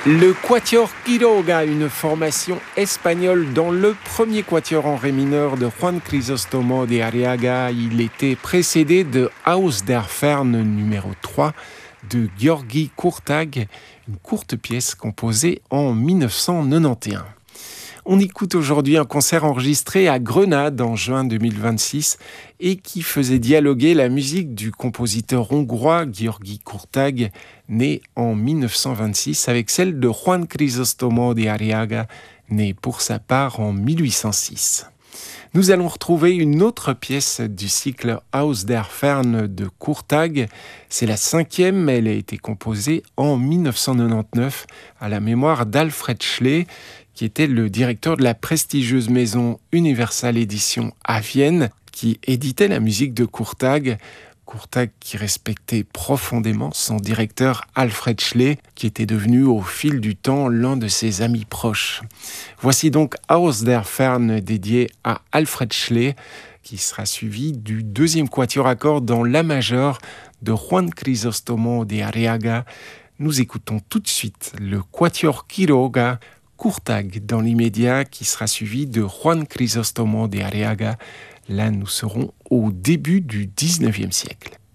Le Quatuor Quiroga, une formation espagnole dans le premier quatuor en ré mineur de Juan Crisóstomo de Arriaga. Il était précédé de Haus der Ferne numéro 3 de György Kurtág, une courte pièce composée en 1991. On écoute aujourd'hui un concert enregistré à Grenade en juin 2026 et qui faisait dialoguer la musique du compositeur hongrois György Kurtág, né en 1926, avec celle de Juan Crisóstomo de Arriaga, né pour sa part en 1806. Nous allons retrouver une autre pièce du cycle Haus der Ferne de Kurtág. C'est la 5e, elle a été composée en 1999 à la mémoire d'Alfred Schley, qui était le directeur de la prestigieuse maison Universal Edition à Vienne, qui éditait la musique de Kurtág. Kurtág qui respectait profondément son directeur Alfred Schley, qui était devenu au fil du temps l'un de ses amis proches. Voici donc Haus der Ferne dédié à Alfred Schley, qui sera suivi du deuxième quatuor à cordes dans la majeure de Juan Crisóstomo de Arriaga. Nous écoutons tout de suite le Quatuor Quiroga, Kurtág dans l'immédiat, qui sera suivi de Juan Crisóstomo de Arriaga. Là, nous serons au début du 19e siècle.